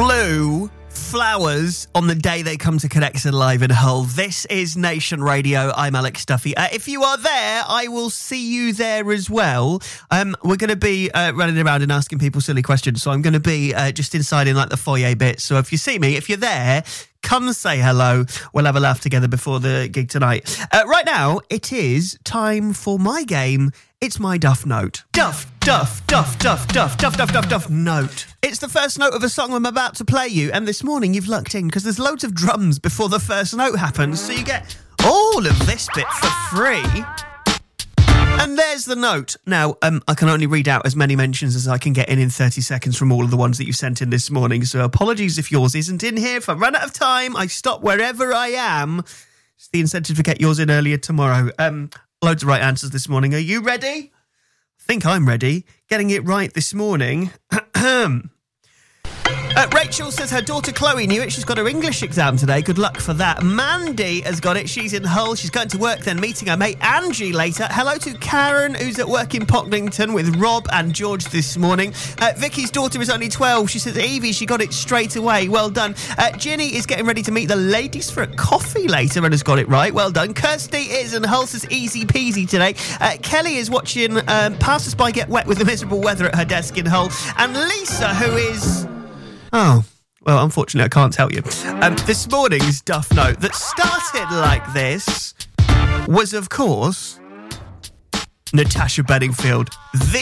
Blue Flowers on the day they come to Connection Live in Hull. This is Nation Radio. I'm Alex Duffy. If you are there, I will see you there as well. We're going to be running around and asking people silly questions, so I'm going to be just inside in like the foyer bit. So if you see me, if you're there, come say hello. We'll have a laugh together before the gig tonight. Right now, it is time for my game. It's my Duff Note. Duff Note. It's the first note of a song I'm about to play you, and this morning you've lucked in because there's loads of drums before the first note happens, so you get all of this bit for free. And there's the note. Now, I can only read out as many mentions as I can get in 30 seconds from all of the ones that you sent in this morning, so apologies if yours isn't in here. If I run out of time, I stop wherever I am. It's the incentive to get yours in earlier tomorrow. Loads of right answers this morning. Are you ready? I think I'm ready. Getting it right this morning. Rachel says her daughter Chloe knew it. She's got her English exam today. Good luck for that. Mandy has got it. She's in Hull. She's going to work then, meeting her mate Angie later. Hello to Karen, who's at work in Pocklington with Rob and George this morning. Vicky's daughter is only 12. She says, Evie, she got it straight away. Well done. Ginny is getting ready to meet the ladies for a coffee later and has got it right. Well done. Kirsty is, and Hull says easy peasy today. Kelly is watching passers-by get wet with the miserable weather at her desk in Hull. And Lisa, who is... Oh, well, unfortunately, I can't tell you. This morning's Duff Note that started like this was, of course, Natasha Bedingfield.